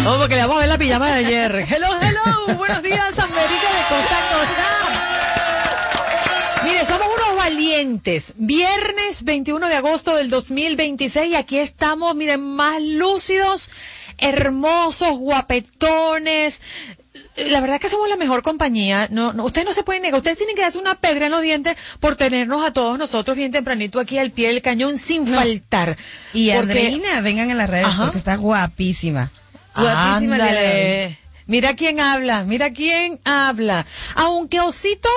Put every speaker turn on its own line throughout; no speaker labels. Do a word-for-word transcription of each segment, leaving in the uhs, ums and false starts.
No, porque le vamos a ver la pijama de ayer. Hello, hello. Buenos días, América de costa a costa. Mire, somos unos valientes. Viernes veintiuno de agosto del dos mil veintiséis y aquí estamos, miren, más lúcidos, hermosos, guapetones. La verdad es que somos la mejor compañía. No, no, ustedes no se pueden negar. Ustedes tienen que darse una pedra en los dientes por tenernos a todos nosotros bien tempranito aquí al pie del cañón sin no. faltar.
Y porque... Andreina, vengan en las redes Ajá. porque está guapísima. Guapísima.
Ándale. Mira quién habla, mira quién habla. Aunque Osito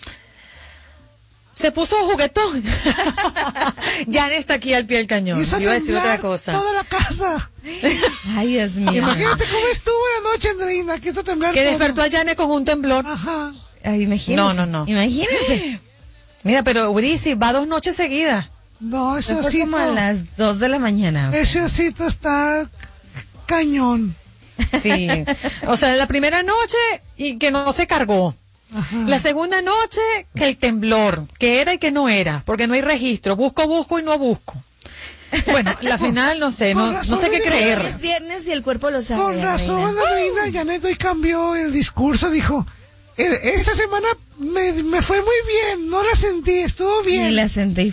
se puso juguetón. Ya está aquí al pie del cañón.
Hizo
Iba a decir otra cosa.
Toda la casa.
Ay, Dios mío.
Imagínate cómo estuvo la noche, Andreina, que hizo temblar
Que
todo.
despertó a Yane con un temblor.
Ajá.
Ay, imagínese.
No, no, no.
Imagínense.
Mira, pero Udisi va dos noches seguidas.
No, ese
Fue
osito.
como a las dos de la mañana. O sea.
Ese osito está cañón.
Sí. O sea, la primera noche y que no se cargó. Ajá. La segunda noche, que el temblor, que era y que no era, porque no hay registro. Busco, busco y no busco. Bueno, la final no sé, no, no sé qué creer.
Es viernes y el cuerpo lo sabe.
Con razón, Andreina, uh. Janet hoy cambió el discurso, dijo, esta semana me, me fue muy bien, no la sentí, estuvo bien.
Ni la sentí.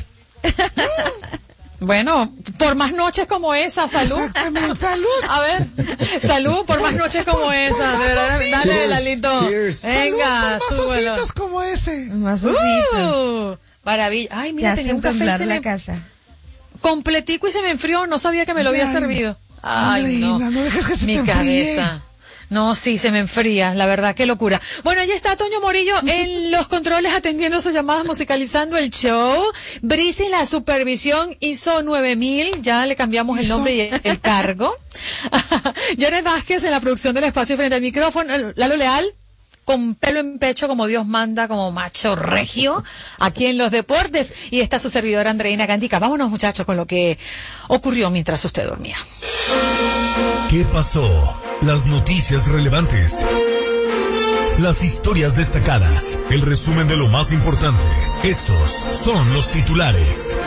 Bueno, por más noches como esa, salud.
Exactamente, salud.
A ver, salud por más noches como por, esa. Por de verdad, dale, Lalito.
Cheers.
Venga,
salud por más ositos como ese.
Más ositos.
Uh, maravilla. Ay, mira, tenía un café
la
me...
casa.
completico y se me enfrió. No sabía que me lo había Ay, servido. Ay,
Andreina,
no.
no dejes que se
Mi
te enfríe.
cabeza. No, sí, se me enfría, la verdad, qué locura. Bueno, ahí está Toño Morillo en los controles atendiendo sus llamadas, musicalizando el show. Brice en la supervisión hizo nueve mil, ya le cambiamos el nombre y el cargo. Janet Vázquez en la producción del espacio frente al micrófono. Lalo Leal, con pelo en pecho como Dios manda, como macho regio, aquí en los deportes. Y está su servidora Andreina Cantica. Vámonos, muchachos, con lo que ocurrió mientras usted dormía.
¿Qué pasó? Las noticias relevantes, las historias destacadas, el resumen de lo más importante. Estos son los titulares.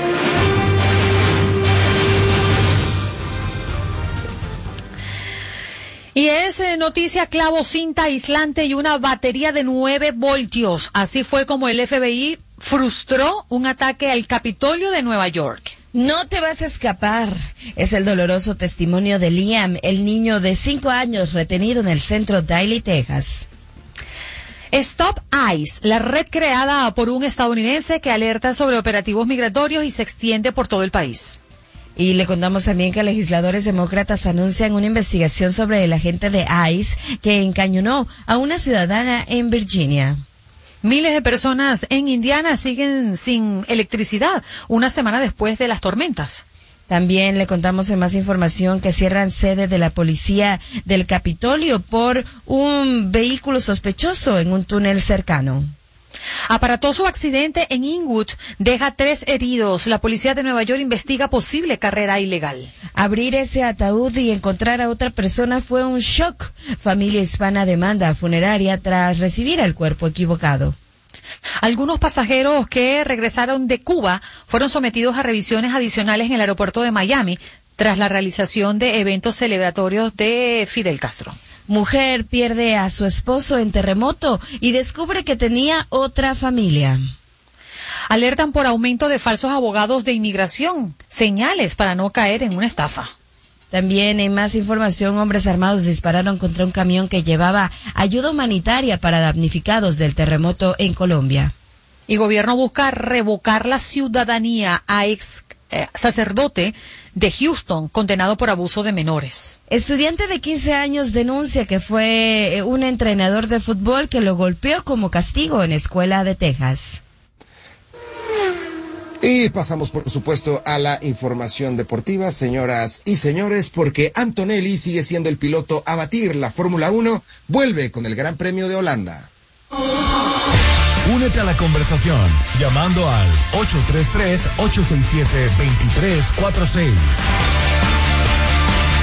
Y es eh, noticia: clavo, cinta aislante y una batería de nueve voltios. Así fue como el F B I frustró un ataque al Capitolio de Nueva York.
No te vas a escapar. Es el doloroso testimonio de Liam, el niño de cinco años retenido en el centro Daly, Texas.
Stop ICE, la red creada por un estadounidense que alerta sobre operativos migratorios y se extiende por todo el país.
Y le contamos también que legisladores demócratas anuncian una investigación sobre el agente de ICE que encañonó a una ciudadana en Virginia.
Miles de personas en Indiana siguen sin electricidad una semana después de las tormentas.
También le contamos en más información que cierran sede de la policía del Capitolio por un vehículo sospechoso en un túnel cercano.
Aparatoso accidente en Inwood deja tres heridos. La policía de Nueva York investiga posible carrera ilegal.
Abrir ese ataúd y encontrar a otra persona fue un shock. Familia hispana demanda a funeraria tras recibir el cuerpo equivocado.
Algunos pasajeros que regresaron de Cuba fueron sometidos a revisiones adicionales en el aeropuerto de Miami tras la realización de eventos celebratorios de Fidel Castro.
Mujer pierde a su esposo en terremoto y descubre que tenía otra familia.
Alertan por aumento de falsos abogados de inmigración, señales para no caer en una estafa.
También en más información, hombres armados dispararon contra un camión que llevaba ayuda humanitaria para damnificados del terremoto en Colombia.
Y gobierno busca revocar la ciudadanía a ex eh, sacerdote de Houston, condenado por abuso de menores.
Estudiante de quince años denuncia que fue un entrenador de fútbol que lo golpeó como castigo en escuela de Texas.
Y pasamos, por supuesto, a la información deportiva, señoras y señores, porque Antonelli sigue siendo el piloto a batir. La Fórmula uno vuelve con el Gran Premio de Holanda.
Únete a la conversación llamando al ocho tres tres, ocho seis siete, dos tres cuatro seis.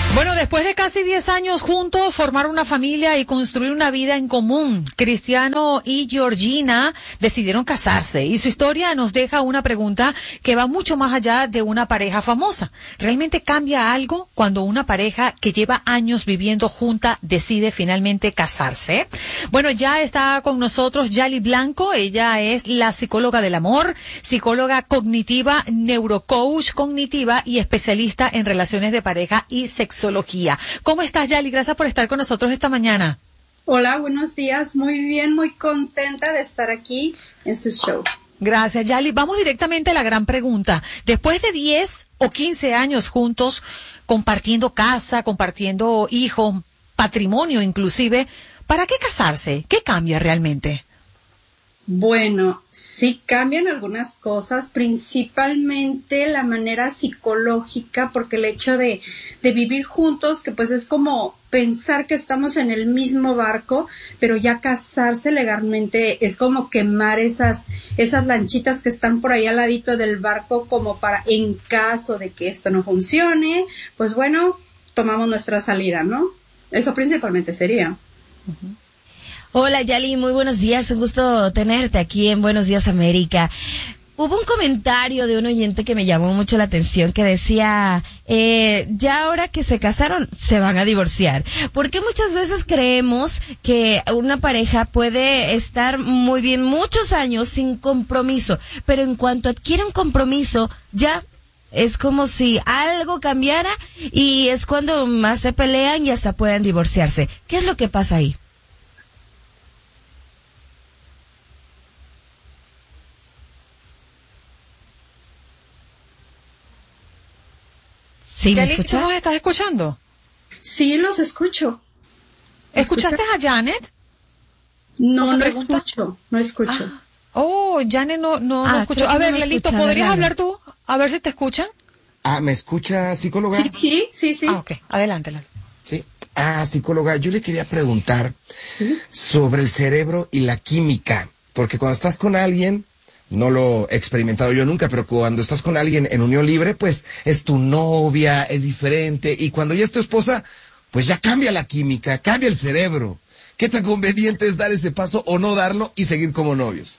Bueno, después de casi diez años juntos, formar una familia y construir una vida en común, Cristiano y Georgina decidieron casarse y su historia nos deja una pregunta que va mucho más allá de una pareja famosa. ¿Realmente cambia algo cuando una pareja que lleva años viviendo junta decide finalmente casarse? Bueno, ya está con nosotros Yali Blanco. Ella es la psicóloga del amor, psicóloga cognitiva, neurocoach cognitiva y especialista en relaciones de pareja y sexualidad. ¿Cómo estás, Yali? Gracias por estar con nosotros esta mañana.
Hola, buenos días. Muy bien, muy contenta de estar aquí en su show.
Gracias, Yali. Vamos directamente a la gran pregunta. Después de diez o quince años juntos, compartiendo casa, compartiendo hijos, patrimonio inclusive, ¿para qué casarse? ¿Qué cambia realmente?
Bueno, sí cambian algunas cosas, principalmente la manera psicológica, porque el hecho de, de vivir juntos, que pues es como pensar que estamos en el mismo barco, pero ya casarse legalmente es como quemar esas, esas lanchitas que están por ahí al ladito del barco, como para, en caso de que esto no funcione, pues bueno, tomamos nuestra salida, ¿no? Eso principalmente sería.
Uh-huh. Hola, Yali, muy buenos días, un gusto tenerte aquí en Buenos Días América. Hubo un comentario de un oyente que me llamó mucho la atención que decía, eh, ya ahora que se casaron, se van a divorciar. Porque muchas veces creemos que una pareja puede estar muy bien muchos años sin compromiso, pero en cuanto adquiere un compromiso, ya es como si algo cambiara y es cuando más se pelean y hasta puedan divorciarse. ¿Qué es lo que pasa ahí? ¿Sí me escuchas?
¿Tú nos estás escuchando?
Sí, los escucho.
¿Escuchaste a Janet?
No, no escucho, no escucho.
Ah. Oh, Janet no, no,
ah,
no escucho. A ver,
no
Lelito, ¿podrías hablar tú? A ver si te escuchan.
Ah, ¿me escucha, psicóloga?
Sí, sí, sí, sí.
Ah, ok, adelante, Lalo.
Sí. Ah, psicóloga, yo le quería preguntar ¿sí? sobre el cerebro y la química, porque cuando estás con alguien, no lo he experimentado yo nunca, pero cuando estás con alguien en unión libre, pues es tu novia, es diferente, y cuando ya es tu esposa, pues ya cambia la química, cambia el cerebro. ¿Qué tan conveniente es dar ese paso o no darlo y seguir como novios?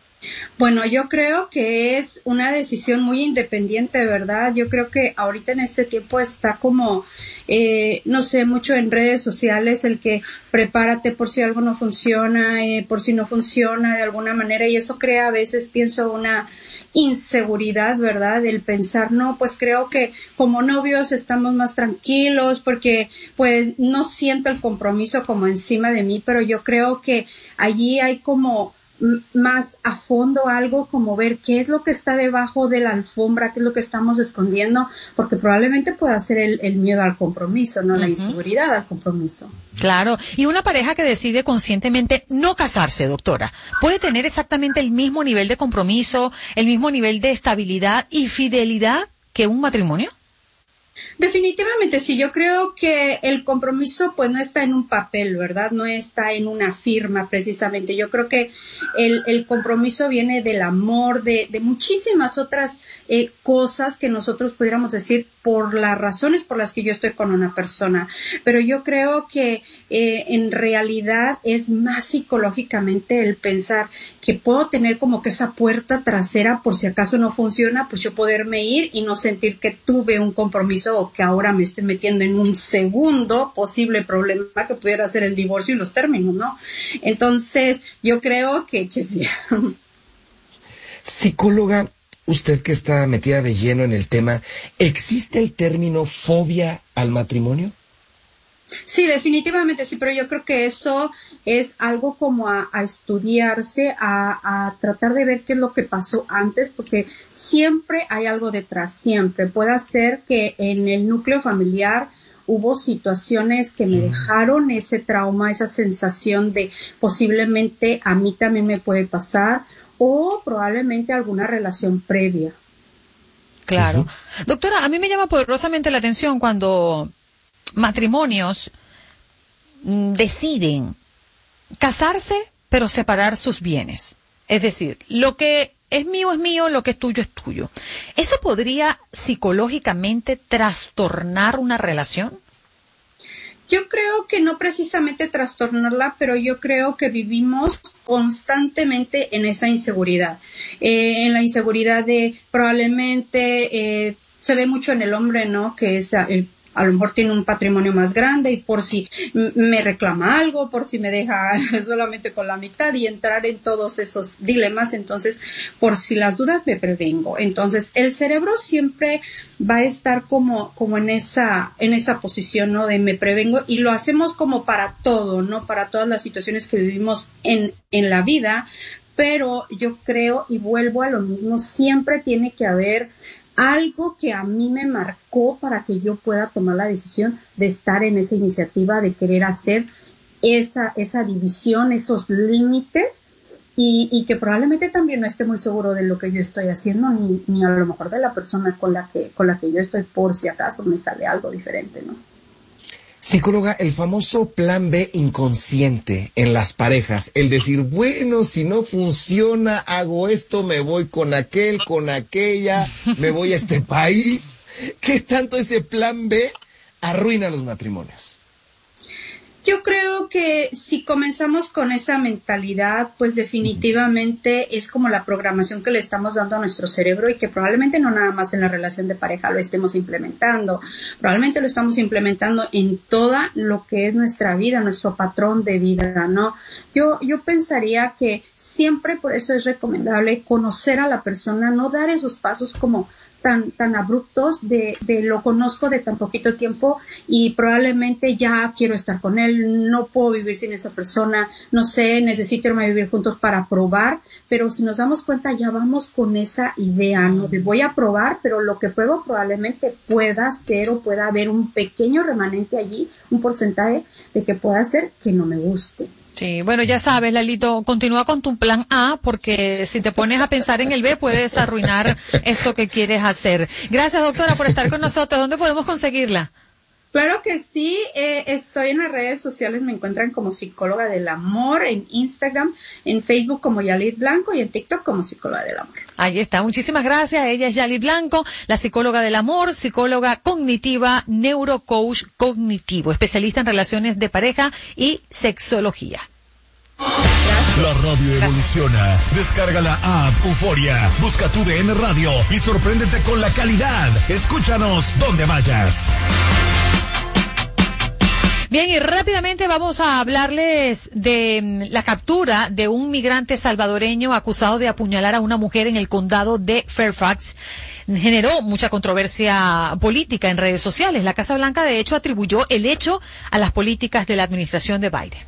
Bueno, yo creo que es una decisión muy independiente, ¿verdad? Yo creo que ahorita en este tiempo está como, eh, no sé, mucho en redes sociales el que prepárate por si algo no funciona, eh, por si no funciona de alguna manera, y eso crea a veces, pienso, una inseguridad, ¿verdad? El pensar, no, pues creo que como novios estamos más tranquilos porque pues no siento el compromiso como encima de mí, pero yo creo que allí hay como más a fondo algo, como ver qué es lo que está debajo de la alfombra, qué es lo que estamos escondiendo, porque probablemente pueda ser el, el miedo al compromiso, no uh-huh. la inseguridad al compromiso.
Claro, y una pareja que decide conscientemente no casarse, doctora, ¿puede tener exactamente el mismo nivel de compromiso, el mismo nivel de estabilidad y fidelidad que un matrimonio?
Definitivamente sí, yo creo que el compromiso pues no está en un papel, ¿verdad? No está en una firma precisamente. Yo creo que el, el compromiso viene del amor, de, de muchísimas otras eh, cosas que nosotros pudiéramos decir por las razones por las que yo estoy con una persona. Pero yo creo que eh, en realidad es más psicológicamente el pensar que puedo tener como que esa puerta trasera por si acaso no funciona, pues yo poderme ir y no sentir que tuve un compromiso o que ahora me estoy metiendo en un segundo posible problema que pudiera ser el divorcio y los términos, ¿no? Entonces, yo creo que, que sí.
Psicóloga, usted que está metida de lleno en el tema, ¿existe el término fobia al matrimonio?
Sí, definitivamente sí, pero yo creo que eso es algo como a, a estudiarse, a, a tratar de ver qué es lo que pasó antes, porque siempre hay algo detrás, siempre. Puede ser que en el núcleo familiar hubo situaciones que me dejaron ese trauma, esa sensación de posiblemente a mí también me puede pasar, o probablemente alguna relación previa.
Claro. Uh-huh. Doctora, a mí me llama poderosamente la atención cuando matrimonios mm, deciden casarse, pero separar sus bienes. Es decir, lo que es mío es mío, lo que es tuyo es tuyo. ¿Eso podría psicológicamente trastornar una relación?
Yo creo que no precisamente trastornarla, pero yo creo que vivimos constantemente en esa inseguridad, eh, en la inseguridad de probablemente, eh, se ve mucho en el hombre, ¿no? Que es el a lo mejor tiene un patrimonio más grande y por si me reclama algo, por si me deja solamente con la mitad y entrar en todos esos dilemas, entonces por si las dudas me prevengo. Entonces el cerebro siempre va a estar como, como en esa, en esa posición, ¿no? De me prevengo, y lo hacemos como para todo, ¿no? Para todas las situaciones que vivimos en, en la vida, pero yo creo y vuelvo a lo mismo, siempre tiene que haber algo que a mí me marcó para que yo pueda tomar la decisión de estar en esa iniciativa, de querer hacer esa, esa división, esos límites, y, y que probablemente también no esté muy seguro de lo que yo estoy haciendo, ni, ni a lo mejor de la persona con la que, con la que yo estoy, por si acaso me sale algo diferente, ¿no?
Psicóloga, el famoso plan B inconsciente en las parejas, el decir, bueno, si no funciona, hago esto, me voy con aquel, con aquella, me voy a este país. ¿Qué tanto ese plan B arruina los matrimonios?
Yo creo que si comenzamos con esa mentalidad, pues definitivamente es como la programación que le estamos dando a nuestro cerebro, y que probablemente no nada más en la relación de pareja lo estemos implementando, probablemente lo estamos implementando en toda lo que es nuestra vida, nuestro patrón de vida, ¿no? Yo, yo pensaría que siempre por eso es recomendable conocer a la persona, no dar esos pasos como tan tan abruptos de, de lo conozco de tan poquito tiempo y probablemente ya quiero estar con él, no puedo vivir sin esa persona, no sé, necesito irme a vivir juntos para probar, pero si nos damos cuenta ya vamos con esa idea, ¿no? De voy a probar, pero lo que pruebo probablemente pueda ser o pueda haber un pequeño remanente allí, un porcentaje de que pueda ser que no me guste.
Sí, bueno, ya sabes, Lalito, continúa con tu plan A, porque si te pones a pensar en el B, puedes arruinar eso que quieres hacer. Gracias, doctora, por estar con nosotros. ¿Dónde podemos conseguirla?
Claro que sí, eh, estoy en las redes sociales, me encuentran como Psicóloga del Amor, en Instagram, en Facebook como Yalit Blanco y en TikTok como Psicóloga del Amor.
Ahí está, muchísimas gracias. Ella es Yalit Blanco, la psicóloga del amor, psicóloga cognitiva, neurocoach cognitivo, especialista en relaciones de pareja y sexología.
La radio evoluciona. Descarga la app Euforia, busca tu D N Radio y sorpréndete con la calidad. Escúchanos donde vayas.
Bien, y rápidamente vamos a hablarles de la captura de un migrante salvadoreño acusado de apuñalar a una mujer en el condado de Fairfax. Generó mucha controversia política en redes sociales. La Casa Blanca, de hecho, atribuyó el hecho a las políticas de la administración de Biden.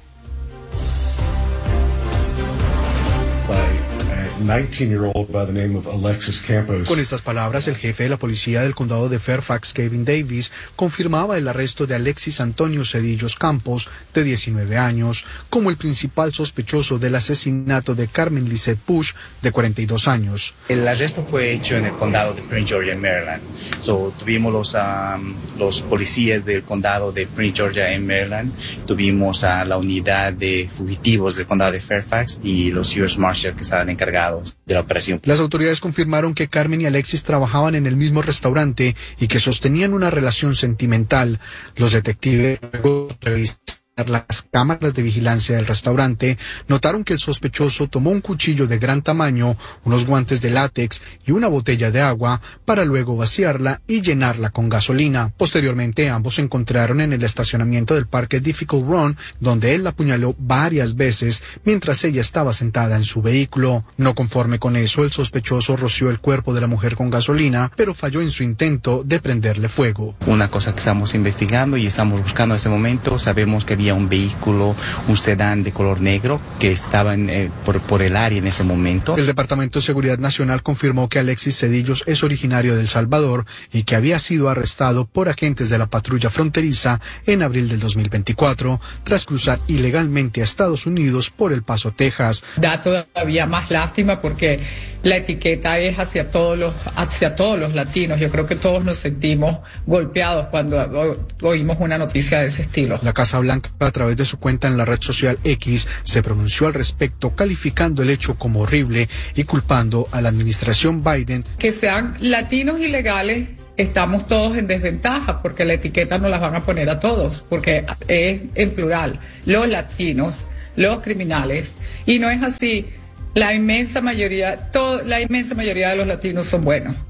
Con estas palabras, el jefe de la policía del condado de Fairfax, Kevin Davis, confirmaba el arresto de Alexis Antonio Cedillos Campos, de diecinueve años, como el principal sospechoso del asesinato de Carmen Lizette Bush, de cuarenta y dos años.
El arresto fue hecho en el condado de Prince George, en Maryland. So, tuvimos los, um, los policías del condado de Prince George, en Maryland. Tuvimos a uh, la unidad de fugitivos del condado de Fairfax y los U S Marshals que estaban encargados de la operación.
Las autoridades confirmaron que Carmen y Alexis trabajaban en el mismo restaurante y que sostenían una relación sentimental. Los detectives luego revisaron las cámaras de vigilancia del restaurante, notaron que el sospechoso tomó un cuchillo de gran tamaño, unos guantes de látex y una botella de agua para luego vaciarla y llenarla con gasolina. Posteriormente, ambos se encontraron en el estacionamiento del parque Difficult Run, donde él la apuñaló varias veces mientras ella estaba sentada en su vehículo. No conforme con eso, el sospechoso roció el cuerpo de la mujer con gasolina, pero falló en su intento de prenderle fuego.
Una cosa que estamos investigando y estamos buscando en este momento, sabemos que había un vehículo, un sedán de color negro que estaba en, eh, por, por el área en ese momento.
El Departamento de Seguridad Nacional confirmó que Alexis Cedillos es originario de El Salvador y que había sido arrestado por agentes de la patrulla fronteriza en abril del dos mil veinticuatro tras cruzar ilegalmente a Estados Unidos por El Paso, Texas.
Da todavía más lástima porque la etiqueta es hacia todos los hacia todos los latinos. Yo creo que todos nos sentimos golpeados cuando oímos una noticia de ese estilo.
La Casa Blanca, a través de su cuenta en la red social X, se pronunció al respecto, calificando el hecho como horrible y culpando a la administración Biden.
Que sean latinos ilegales estamos todos en desventaja porque la etiqueta no las van a poner a todos, porque es en plural, los latinos, los criminales, y no es así. La inmensa mayoría, todo, la inmensa mayoría de los latinos son buenos.